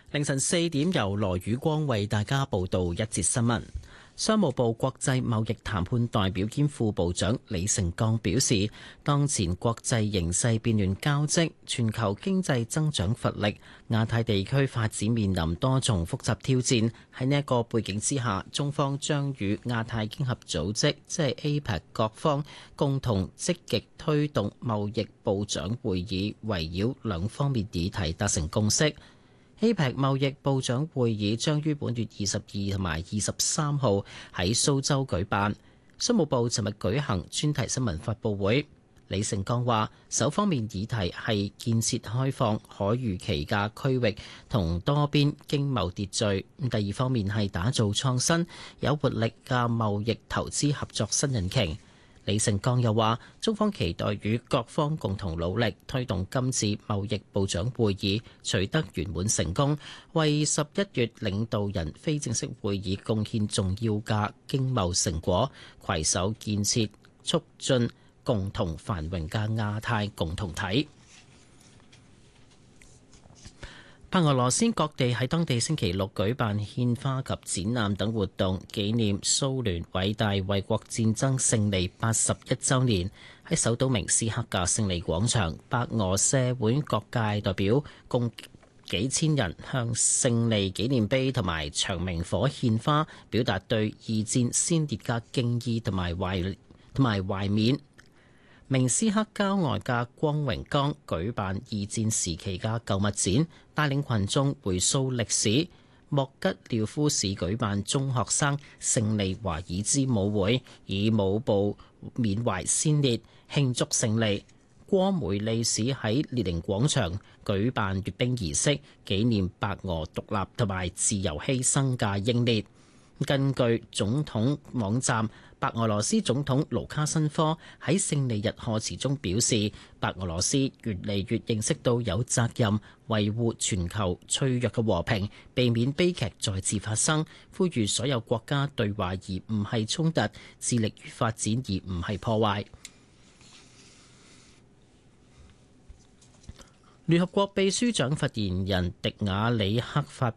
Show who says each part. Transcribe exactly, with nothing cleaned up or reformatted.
Speaker 1: 凌晨四點由羅宇光為大家報道一節新聞。商務部國際貿易談判代表兼副部長李成鋼表示，當前國際形勢變亂交織，全球經濟增長乏力，亞太地區發展面臨多重複雜挑戰。喺呢一個背景之下，中方將與亞太經合組織即係 A P E C 各方共同積極推動貿易部長會議，圍繞兩方面議題達成共識。A P E C 貿易部長會議將於本月二十二同埋二十三號喺蘇州舉辦。商務部尋日舉行專題新聞發佈會，李成鋼話：首方面議題係建設開放、可預期嘅區域同多邊經貿秩序；第二方面係打造創新、有活力嘅貿易投資合作新引擎。李成鋼又話：中方期待與各方共同努力，推動今次貿易部長會議取得圓滿成功，為十一月領導人非正式會議貢獻重要嘅經貿成果，攜手建設促進共同繁榮嘅亞太共同體。白俄羅斯各地喺當地星期六舉辦獻花及展覽等活動，紀念蘇聯偉大衛國戰爭勝利八十一週年。喺首都明斯克嘅勝利廣場，白俄社會各界代表共幾千人向勝利紀念碑同埋長明火獻花，表達對二戰先烈嘅敬意同埋懷同埋懷緬。明斯克郊外嘅光榮崗舉辦二戰時期嘅舊物展，帶領群眾回溯歷史。莫吉廖夫市舉辦中學生勝利華爾茲舞會，以舞步緬懷先烈，慶祝勝利。戈梅利市喺列寧廣場舉辦閱兵儀式，紀念白俄獨立同埋自由犧牲嘅英烈。根據總統網站，白俄羅斯總統盧卡申科喺勝利日賀詞中表示，白俄羅斯越嚟越認識到有責任維護全球脆弱嘅和平，避免悲劇再次發生，呼籲所有國家對話而唔係衝突，致力於發展而唔係破壞。聯合國秘書長發言人迪亞里克發